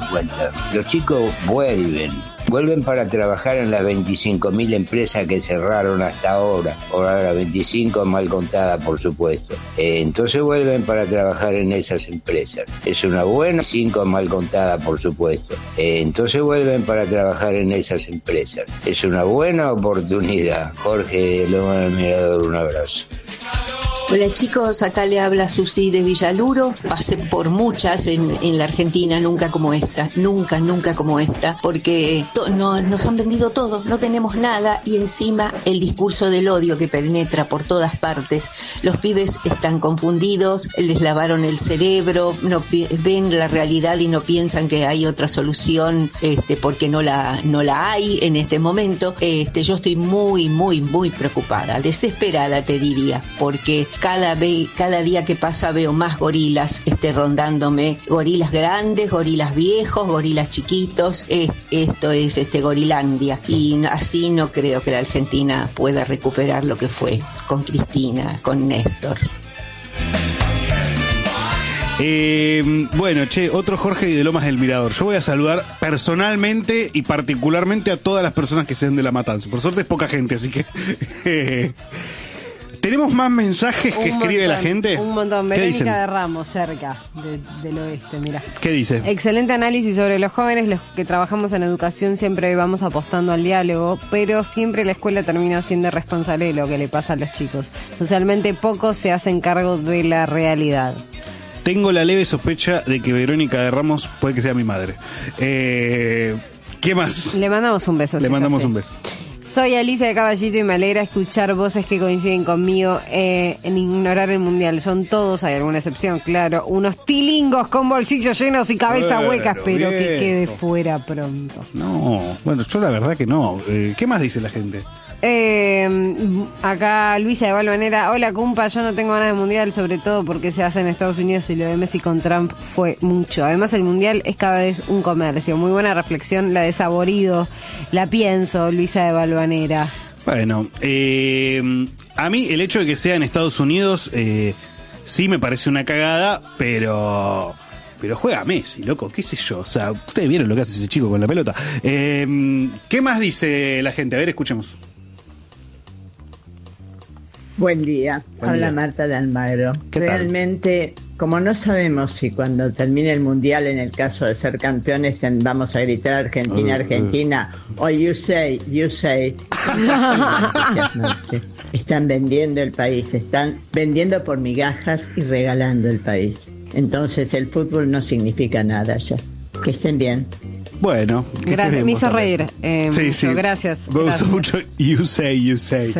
50. Los chicos vuelven para trabajar en las 25.000 empresas que cerraron hasta ahora. Ahora 25 mal contadas, por supuesto. Entonces vuelven para trabajar en esas empresas. Es una buena, 5 mal contadas, por supuesto. Entonces vuelven para trabajar en esas empresas. Es una buena oportunidad. Jorge Loma del Mirador, un abrazo. Hola chicos, acá le habla Susi de Villaluro. Pasé por muchas en la Argentina, nunca como esta, nunca como esta, porque nos han vendido todo, no tenemos nada y encima el discurso del odio que penetra por todas partes. Los pibes están confundidos, les lavaron el cerebro, no ven la realidad y no piensan que hay otra solución, porque no la hay en este momento. Yo estoy muy preocupada, desesperada te diría, porque cada día que pasa veo más gorilas rondándome, gorilas grandes, gorilas viejos, gorilas chiquitos. Esto es Gorilandia y así no creo que la Argentina pueda recuperar lo que fue con Cristina, con Néstor. Bueno, otro Jorge de Lomas del Mirador. Yo voy a saludar personalmente y particularmente a todas las personas que se den de La Matanza. Por suerte es poca gente, así que... ¿Tenemos más mensajes que escribe la gente? Un montón. Verónica de Ramos, cerca del oeste, mirá. ¿Qué dice? Excelente análisis sobre los jóvenes. Los que trabajamos en educación siempre vamos apostando al diálogo, pero siempre la escuela termina siendo responsable de lo que le pasa a los chicos. Socialmente pocos se hacen cargo de la realidad. Tengo la leve sospecha de que Verónica de Ramos puede que sea mi madre. ¿Qué más? Le mandamos un beso. Le mandamos un beso. Soy Alicia de Caballito y me alegra escuchar voces que coinciden conmigo en ignorar el mundial. Son todos, hay alguna excepción, claro, unos tilingos con bolsillos llenos y cabeza huecas, pero bien, que quede fuera pronto. No, bueno, yo la verdad que no. ¿Qué más dice la gente? Acá Luisa de Balvanera. Hola cumpa, yo no tengo ganas de mundial, sobre todo porque se hace en Estados Unidos y lo de Messi con Trump fue mucho. Además el mundial es cada vez un comercio. Muy buena reflexión, la de Saborido, la pienso, Luisa de Balvanera. Bueno, a mí el hecho de que sea en Estados Unidos sí me parece una cagada, pero juega Messi, loco, qué sé yo. O sea, ustedes vieron lo que hace ese chico con la pelota. ¿Qué más dice la gente? A ver, escuchemos. Buen día, habla Marta de Almagro. Realmente, como no sabemos si cuando termine el mundial, en el caso de ser campeones, vamos a gritar Argentina, Argentina, o you say. No sé. Están vendiendo el país, están vendiendo por migajas y regalando el país. Entonces el fútbol no significa nada ya. Que estén bien. Bueno, gracias, me hizo reír. Sí. Gracias. Me gustó mucho. You say. Sí.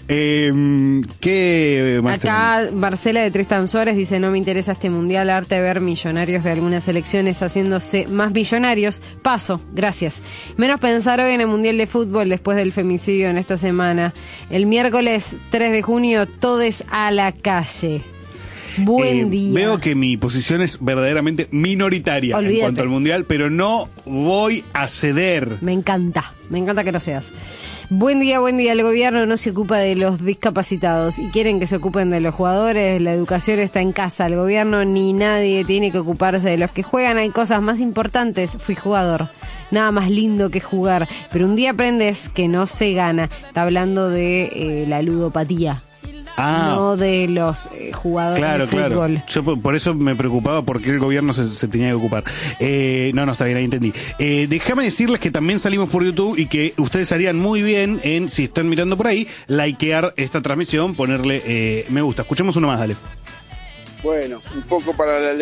¿Qué más acá tenemos? Marcela de Tristan Suárez dice: no me interesa este mundial, arte de ver millonarios de algunas selecciones haciéndose más millonarios. Paso, gracias. Menos pensar hoy en el mundial de fútbol después del femicidio en esta semana. El miércoles 3 de junio, todes a la calle. Buen día. Veo que mi posición es verdaderamente minoritaria. Olvídate. En cuanto al mundial, pero no voy a ceder. Me encanta que lo seas. Buen día. El gobierno no se ocupa de los discapacitados y quieren que se ocupen de los jugadores. La educación está en casa. El gobierno ni nadie tiene que ocuparse de los que juegan. Hay cosas más importantes. Fui jugador. Nada más lindo que jugar. Pero un día aprendes que no se gana. Está hablando de la ludopatía. No de los jugadores de fútbol. Claro. Yo por eso me preocupaba porque el gobierno se tenía que ocupar. No, está bien, ahí entendí. Déjame decirles que también salimos por YouTube y que ustedes harían muy bien en, si están mirando por ahí, likear esta transmisión, ponerle me gusta. Escuchemos uno más, dale. Bueno, un poco para la